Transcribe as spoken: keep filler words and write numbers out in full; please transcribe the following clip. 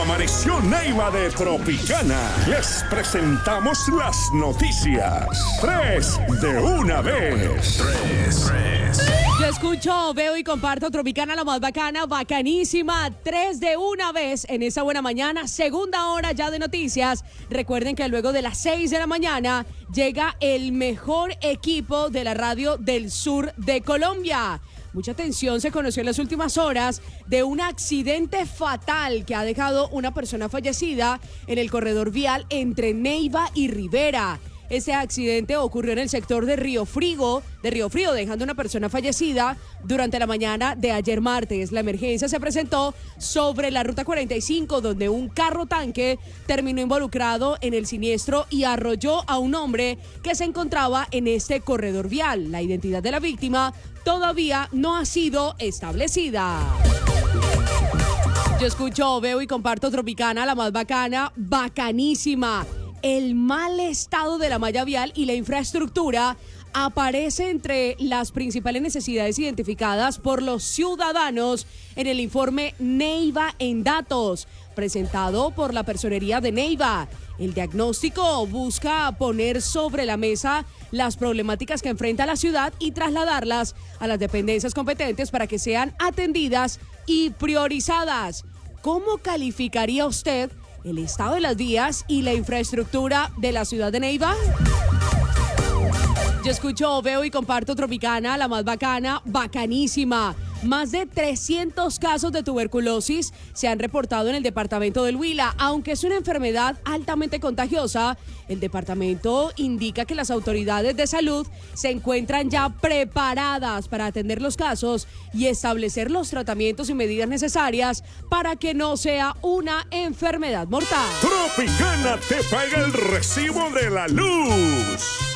Amaneció Neiva de Tropicana. Les presentamos las noticias. Tres de una vez. Tres, tres. Yo escucho, veo y comparto Tropicana, la más bacana, bacanísima. Tres de una vez en esa buena mañana. Segunda hora ya de noticias. Recuerden que luego de las seis de la mañana llega el mejor equipo de la radio del sur de Colombia. Mucha atención se conoció en las últimas horas de un accidente fatal que ha dejado una persona fallecida en el corredor vial entre Neiva y Rivera. Ese accidente ocurrió en el sector de Río Frío, de Río Frío, dejando una persona fallecida durante la mañana de ayer martes. La emergencia se presentó sobre la ruta cuarenta y cinco, donde un carro tanque terminó involucrado en el siniestro y arrolló a un hombre que se encontraba en este corredor vial. La identidad de la víctima todavía no ha sido establecida. Yo escucho, veo y comparto Tropicana, la más bacana, bacanísima. El mal estado de la malla vial y la infraestructura aparece entre las principales necesidades identificadas por los ciudadanos en el informe Neiva en Datos, presentado por la Personería de Neiva. El diagnóstico busca poner sobre la mesa las problemáticas que enfrenta la ciudad y trasladarlas a las dependencias competentes para que sean atendidas y priorizadas. ¿Cómo calificaría usted el estado de las vías y la infraestructura de la ciudad de Neiva? Yo escucho, veo y comparto Tropicana, la más bacana, bacanísima. Más de trescientos casos de tuberculosis se han reportado en el departamento del Huila. Aunque es una enfermedad altamente contagiosa, el departamento indica que las autoridades de salud se encuentran ya preparadas para atender los casos y establecer los tratamientos y medidas necesarias para que no sea una enfermedad mortal. Tropicana te paga el recibo de la luz.